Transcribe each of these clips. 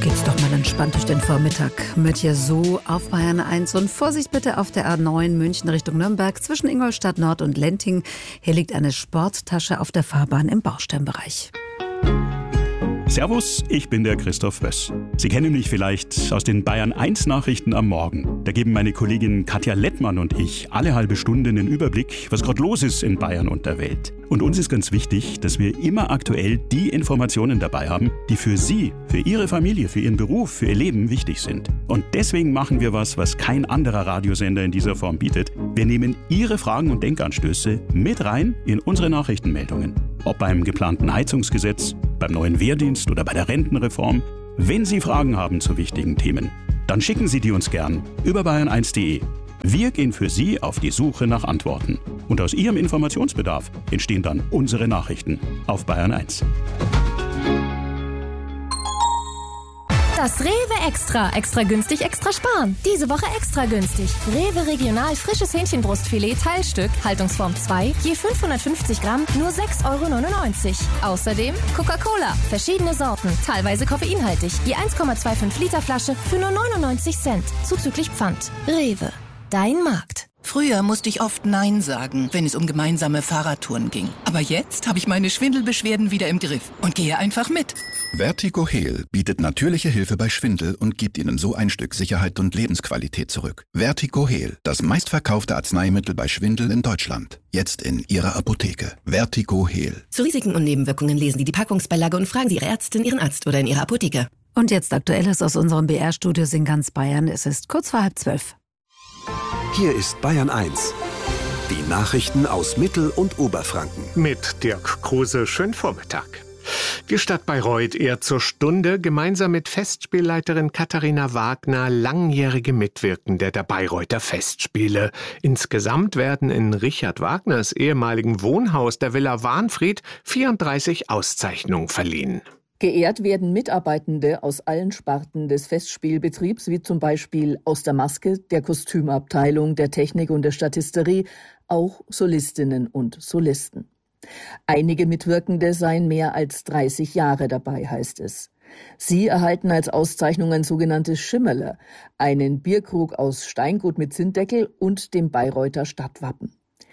Geht's doch mal entspannt durch den Vormittag mit hier so auf Bayern 1 und Vorsicht bitte auf der A9 München Richtung Nürnberg zwischen Ingolstadt Nord und Lenting. Hier liegt eine Sporttasche auf der Fahrbahn im Bausteinbereich. Servus, ich bin der Christoph Wöss. Sie kennen mich vielleicht aus den Bayern 1 Nachrichten am Morgen. Da geben meine Kollegin Katja Lettmann und ich alle halbe Stunde einen Überblick, was gerade los ist in Bayern und der Welt. Und uns ist ganz wichtig, dass wir immer aktuell die Informationen dabei haben, die für Sie, für Ihre Familie, für Ihren Beruf, für Ihr Leben wichtig sind. Und deswegen machen wir was kein anderer Radiosender in dieser Form bietet. Wir nehmen Ihre Fragen und Denkanstöße mit rein in unsere Nachrichtenmeldungen. Ob beim geplanten Heizungsgesetz, beim neuen Wehrdienst oder bei der Rentenreform. Wenn Sie Fragen haben zu wichtigen Themen, dann schicken Sie die uns gern über bayern1.de. Wir gehen für Sie auf die Suche nach Antworten. Und aus Ihrem Informationsbedarf entstehen dann unsere Nachrichten auf Bayern 1. Das Rewe Extra. Extra günstig, extra sparen. Diese Woche extra günstig. Rewe Regional frisches Hähnchenbrustfilet Teilstück, Haltungsform 2, je 550 Gramm, nur 6,99 €. Außerdem Coca-Cola, verschiedene Sorten, teilweise koffeinhaltig, je 1,25 Liter Flasche für nur 99 Cent, zuzüglich Pfand. Rewe, dein Markt. Früher musste ich oft Nein sagen, wenn es um gemeinsame Fahrradtouren ging. Aber jetzt habe ich meine Schwindelbeschwerden wieder im Griff und gehe einfach mit. Vertigo Heal bietet natürliche Hilfe bei Schwindel und gibt Ihnen so ein Stück Sicherheit und Lebensqualität zurück. Vertigo Heal, das meistverkaufte Arzneimittel bei Schwindel in Deutschland. Jetzt in Ihrer Apotheke. Vertigo Heal. Zu Risiken und Nebenwirkungen lesen Sie die Packungsbeilage und fragen Sie Ihre Ärztin, Ihren Arzt oder in Ihrer Apotheke. Und jetzt Aktuelles aus unserem BR-Studios in ganz Bayern. Es ist kurz vor 11:30. Hier ist Bayern 1. Die Nachrichten aus Mittel- und Oberfranken. Mit Dirk Kruse, schönen Vormittag. Die Stadt Bayreuth ehrt zur Stunde gemeinsam mit Festspielleiterin Katharina Wagner langjährige Mitwirkende der Bayreuther Festspiele. Insgesamt werden in Richard Wagners ehemaligen Wohnhaus der Villa Wahnfried 34 Auszeichnungen verliehen. Geehrt werden Mitarbeitende aus allen Sparten des Festspielbetriebs, wie zum Beispiel aus der Maske, der Kostümabteilung, der Technik und der Statisterie, auch Solistinnen und Solisten. Einige Mitwirkende seien mehr als 30 Jahre dabei, heißt es. Sie erhalten als Auszeichnung ein sogenanntes Schimmerle, einen Bierkrug aus Steingut mit Zinndeckel und dem Bayreuther Stadtwappen.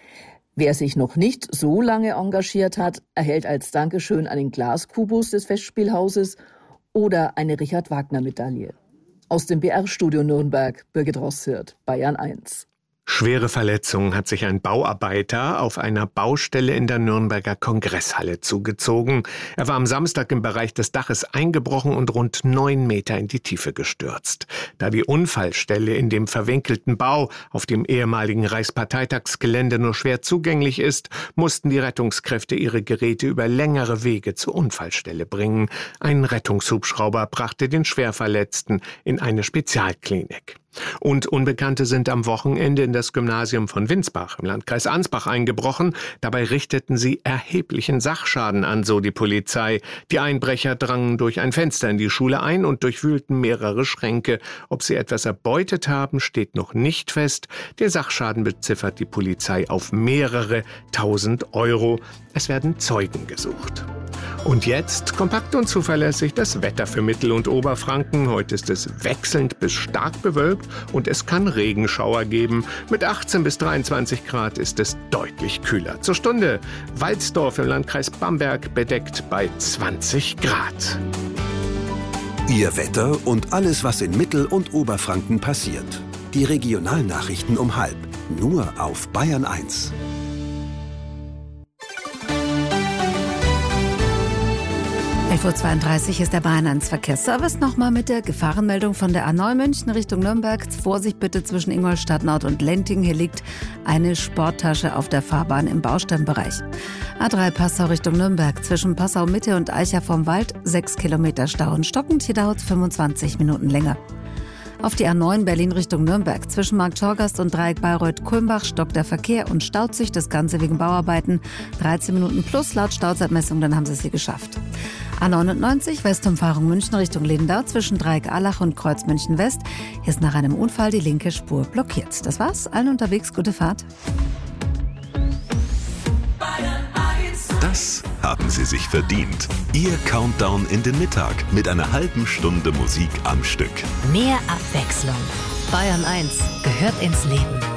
Wer sich noch nicht so lange engagiert hat, erhält als Dankeschön einen Glaskubus des Festspielhauses oder eine Richard-Wagner-Medaille. Aus dem BR-Studio Nürnberg, Birgit Rosshirt, Bayern 1. Schwere Verletzungen hat sich ein Bauarbeiter auf einer Baustelle in der Nürnberger Kongresshalle zugezogen. Er war am Samstag im Bereich des Daches eingebrochen und rund 9 Meter in die Tiefe gestürzt. Da die Unfallstelle in dem verwinkelten Bau auf dem ehemaligen Reichsparteitagsgelände nur schwer zugänglich ist, mussten die Rettungskräfte ihre Geräte über längere Wege zur Unfallstelle bringen. Ein Rettungshubschrauber brachte den Schwerverletzten in eine Spezialklinik. Und Unbekannte sind am Wochenende in das Gymnasium von Winsbach im Landkreis Ansbach eingebrochen. Dabei richteten sie erheblichen Sachschaden an, so die Polizei. Die Einbrecher drangen durch ein Fenster in die Schule ein und durchwühlten mehrere Schränke. Ob sie etwas erbeutet haben, steht noch nicht fest. Der Sachschaden beziffert die Polizei auf mehrere 1.000 €. Es werden Zeugen gesucht. Und jetzt kompakt und zuverlässig das Wetter für Mittel- und Oberfranken. Heute ist es wechselnd bis stark bewölkt und es kann Regenschauer geben. Mit 18 bis 23 Grad ist es deutlich kühler. Zur Stunde Walsdorf im Landkreis Bamberg bedeckt bei 20 Grad. Ihr Wetter und alles, was in Mittel- und Oberfranken passiert. Die Regionalnachrichten um 12:30. Nur auf Bayern 1. 11:32 Uhr ist der Bayern 1 Verkehrsservice. Nochmal mit der Gefahrenmeldung von der A9 München Richtung Nürnberg. Vorsicht bitte zwischen Ingolstadt Nord und Lenting. Hier liegt eine Sporttasche auf der Fahrbahn im Bausteinbereich. A3 Passau Richtung Nürnberg. Zwischen Passau Mitte und Eicher vom Wald 6 Kilometer Stau und stockend. Hier dauert es 25 Minuten länger. Auf die A9 Berlin Richtung Nürnberg. Zwischen Markt Schorgast und Dreieck Bayreuth-Kulmbach stockt der Verkehr und staut sich. Das Ganze wegen Bauarbeiten. 13 Minuten plus laut Stauzeitmessung, dann haben sie es geschafft. A99 Westumfahrung München Richtung Lindau zwischen Dreieck-Allach und Kreuz München West. Hier ist nach einem Unfall die linke Spur blockiert. Das war's. Allen unterwegs gute Fahrt. Das haben sie sich verdient. Ihr Countdown in den Mittag mit einer halben Stunde Musik am Stück. Mehr Abwechslung. Bayern 1 gehört ins Leben.